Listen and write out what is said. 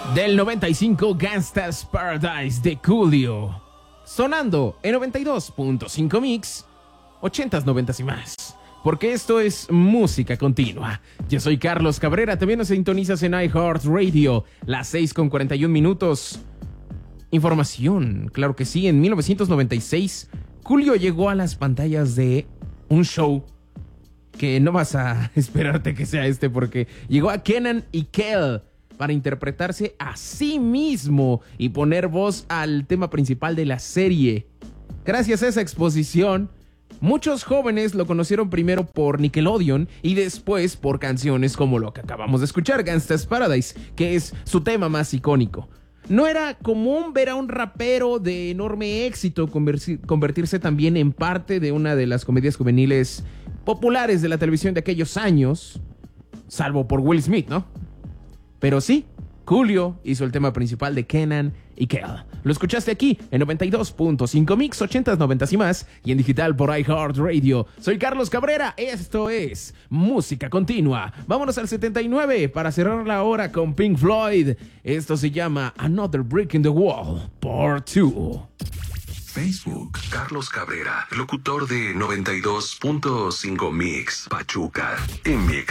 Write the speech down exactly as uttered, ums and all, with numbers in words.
Del noventa y cinco, Gangsta's Paradise de Coolio. Sonando en noventa y dos punto cinco Mix, ochentas, noventas y más. Porque esto es música continua. Yo soy Carlos Cabrera, también nos sintonizas en iHeartRadio, las seis con cuarenta y un minutos. Información, claro que sí, en mil novecientos noventa y seis, Coolio llegó a las pantallas de un show que no vas a esperarte que sea este, porque llegó a Kenan y Kel para interpretarse a sí mismo y poner voz al tema principal de la serie. Gracias a esa exposición, muchos jóvenes lo conocieron primero por Nickelodeon y después por canciones como lo que acabamos de escuchar, Gangsta's Paradise, que es su tema más icónico. No era común ver a un rapero de enorme éxito convertirse también en parte de una de las comedias juveniles populares de la televisión de aquellos años, salvo por Will Smith, ¿no? Pero sí, Coolio hizo el tema principal de Kenan y Kel. Lo escuchaste aquí en noventa y dos punto cinco Mix, ochentas, noventas y más, y en digital por iHeartRadio. Soy Carlos Cabrera, esto es Música Continua. Vámonos al setenta y nueve para cerrar la hora con Pink Floyd. Esto se llama Another Brick in the Wall, Part dos. Facebook, Carlos Cabrera, locutor de noventa y dos punto cinco Mix, Pachuca, en Mix.